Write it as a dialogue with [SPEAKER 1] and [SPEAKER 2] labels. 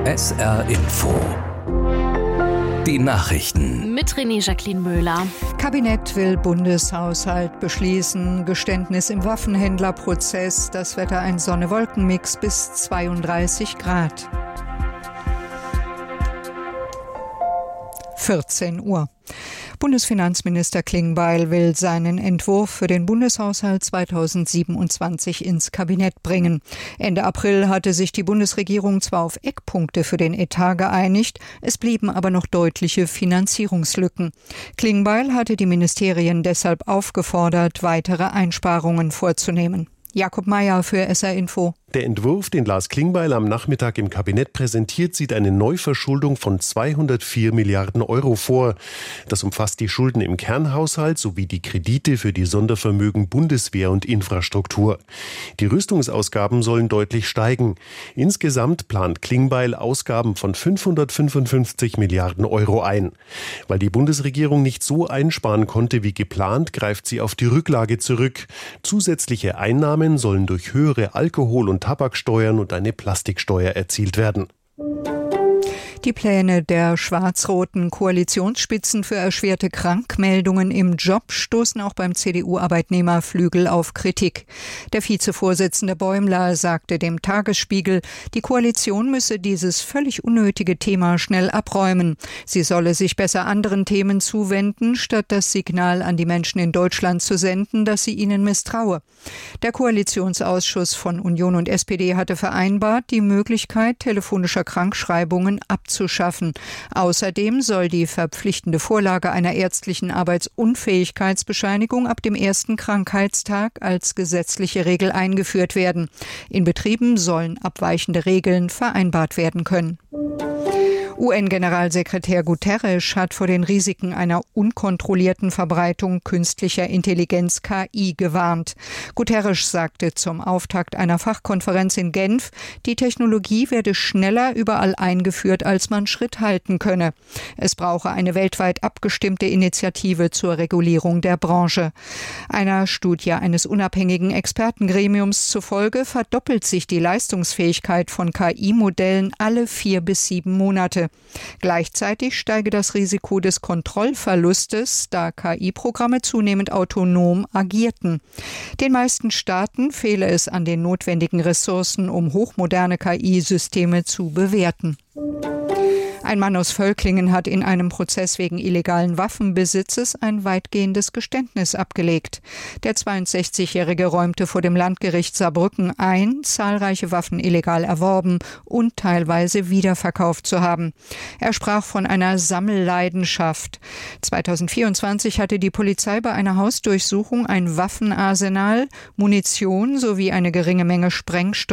[SPEAKER 1] SR Info. Die Nachrichten.
[SPEAKER 2] Mit René-Jacqueline Möhler.
[SPEAKER 3] Kabinett will Bundeshaushalt beschließen. Geständnis im Waffenhändlerprozess. Das Wetter ein Sonne-Wolken-Mix bis 32 Grad. 14 Uhr. Bundesfinanzminister Klingbeil will seinen Entwurf für den Bundeshaushalt 2027 ins Kabinett bringen. Ende April hatte sich die Bundesregierung zwar auf Eckpunkte für den Etat geeinigt, es blieben aber noch deutliche Finanzierungslücken. Klingbeil hatte die Ministerien deshalb aufgefordert, weitere Einsparungen vorzunehmen. Jakob Mayer für SR Info.
[SPEAKER 4] Der Entwurf, den Lars Klingbeil am Nachmittag im Kabinett präsentiert, sieht eine Neuverschuldung von 204 Milliarden Euro vor. Das umfasst die Schulden im Kernhaushalt sowie die Kredite für die Sondervermögen Bundeswehr und Infrastruktur. Die Rüstungsausgaben sollen deutlich steigen. Insgesamt plant Klingbeil Ausgaben von 555 Milliarden Euro ein. Weil die Bundesregierung nicht so einsparen konnte wie geplant, greift sie auf die Rücklage zurück. Zusätzliche Einnahmen sollen durch höhere Alkohol- und Tabaksteuern und eine Plastiksteuer erzielt werden.
[SPEAKER 3] Die Pläne der schwarz-roten Koalitionsspitzen für erschwerte Krankmeldungen im Job stoßen auch beim CDU-Arbeitnehmerflügel auf Kritik. Der Vizevorsitzende Bäumler sagte dem Tagesspiegel, die Koalition müsse dieses völlig unnötige Thema schnell abräumen. Sie solle sich besser anderen Themen zuwenden, statt das Signal an die Menschen in Deutschland zu senden, dass sie ihnen misstraue. Der Koalitionsausschuss von Union und SPD hatte vereinbart, die Möglichkeit telefonischer Krankschreibungen abzuschaffen. Außerdem soll die verpflichtende Vorlage einer ärztlichen Arbeitsunfähigkeitsbescheinigung ab dem ersten Krankheitstag als gesetzliche Regel eingeführt werden. In Betrieben sollen abweichende Regeln vereinbart werden können. UN-Generalsekretär Guterres hat vor den Risiken einer unkontrollierten Verbreitung künstlicher Intelligenz KI gewarnt. Guterres sagte zum Auftakt einer Fachkonferenz in Genf, die Technologie werde schneller überall eingeführt, als man Schritt halten könne. Es brauche eine weltweit abgestimmte Initiative zur Regulierung der Branche. Einer Studie eines unabhängigen Expertengremiums zufolge verdoppelt sich die Leistungsfähigkeit von KI-Modellen alle 4 bis 7 Monate. Gleichzeitig steige das Risiko des Kontrollverlustes, da KI-Programme zunehmend autonom agierten. Den meisten Staaten fehle es an den notwendigen Ressourcen, um hochmoderne KI-Systeme zu bewerten. Ein Mann aus Völklingen hat in einem Prozess wegen illegalen Waffenbesitzes ein weitgehendes Geständnis abgelegt. Der 62-Jährige räumte vor dem Landgericht Saarbrücken ein, zahlreiche Waffen illegal erworben und teilweise wiederverkauft zu haben. Er sprach von einer Sammelleidenschaft. 2024 hatte die Polizei bei einer Hausdurchsuchung ein Waffenarsenal, Munition sowie eine geringe Menge Sprengstoff